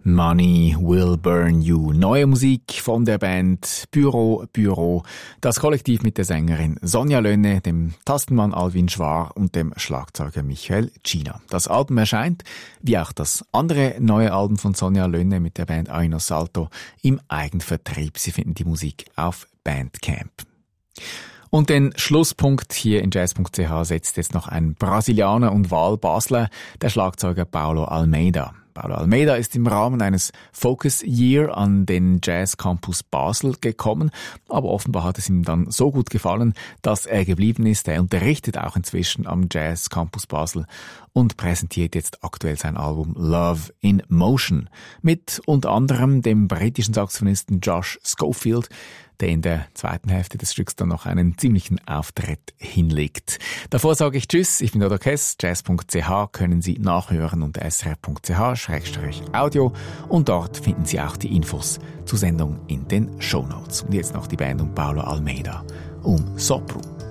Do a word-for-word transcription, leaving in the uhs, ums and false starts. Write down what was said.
Money Will Burn You. Neue Musik von der Band Büro Büro. Das Kollektiv mit der Sängerin Sonja Lönne, dem Tastenmann Alvin Schwar und dem Schlagzeuger Michael Gina. Das Album erscheint, wie auch das andere neue Album von Sonja Lönne mit der Band Aino Salto, im Eigenvertrieb. Sie finden die Musik auf Bandcamp. Und den Schlusspunkt hier in jazz punkt c h setzt jetzt noch ein Brasilianer und Wahlbasler, der Schlagzeuger Paulo Almeida. Paulo Almeida ist im Rahmen eines Focus Year an den Jazz Campus Basel gekommen, aber offenbar hat es ihm dann so gut gefallen, dass er geblieben ist. Er unterrichtet auch inzwischen am Jazz Campus Basel und präsentiert jetzt aktuell sein Album Love in Motion mit unter anderem dem britischen Saxophonisten Josh Schofield, der in der zweiten Hälfte des Stücks dann noch einen ziemlichen Auftritt hinlegt. Davor sage ich Tschüss, ich bin Dodo Kess. jazz punkt c h können Sie nachhören unter s r f punkt c h slash audio und dort finden Sie auch die Infos zur Sendung in den Shownotes. Und jetzt noch die Band um Paulo Almeida um Sopro.